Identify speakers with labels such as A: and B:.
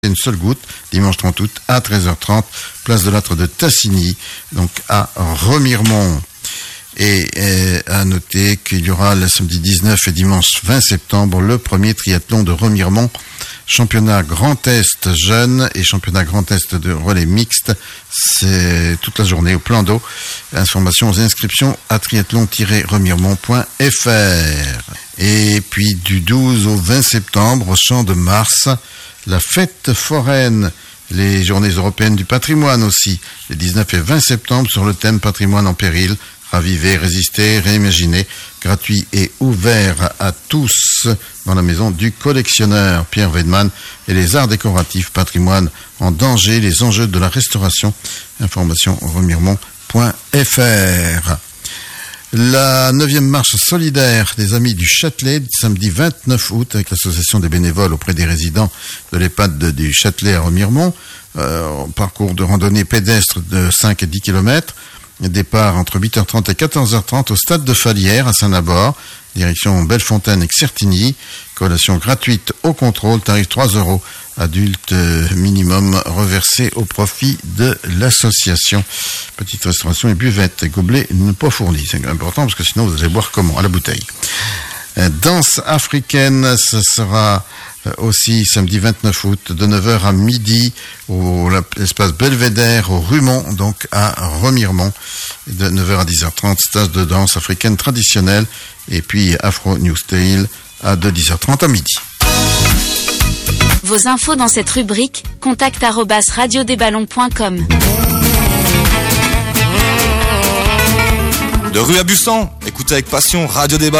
A: une seule goutte, dimanche 30 août à 13h30, place de l'Âtre de Tassigny, donc à Remiremont. Et à noter qu'il y aura le samedi 19 et dimanche 20 septembre le premier triathlon de Remiremont, championnat Grand Est jeune et championnat Grand Est de relais mixte. C'est toute la journée au plan d'eau. Informations et inscriptions à triathlon-remiremont.fr. Et puis du 12 au 20 septembre au Champ de Mars, la fête foraine, les journées européennes du patrimoine aussi, les 19 et 20 septembre sur le thème patrimoine en péril, raviver, résister, réimaginer, gratuit et ouvert à tous dans la maison du collectionneur Pierre Weidmann et les arts décoratifs patrimoine en danger, les enjeux de la restauration. Information remiremont.fr. La 9e marche solidaire des Amis du Châtelet, samedi 29 août, avec l'association des bénévoles auprès des résidents de l'EHPAD du Châtelet à Remiremont. Parcours de randonnée pédestre de 5 et 10 km. Départ entre 8h30 et 14h30 au stade de Falière à Saint-Nabord. Direction Bellefontaine et Certigny. Collation gratuite au contrôle, tarif 3 €. Adulte minimum reversé au profit de l'association. Petite restauration et buvette, gobelets pas fournis. C'est important parce que sinon vous allez boire comment? À la bouteille. Danse africaine, ce sera aussi samedi 29 août de 9h à midi au l'espace Belvédère au Rumont, donc à Remiremont. De 9h à 10h30, stage de danse africaine traditionnelle. Et puis Afro New Style de 10h30 à midi.
B: Vos infos dans cette rubrique, contact@radiodesballons.com.
C: De rue à Bussan, écoutez avec passion Radio Des Ballons.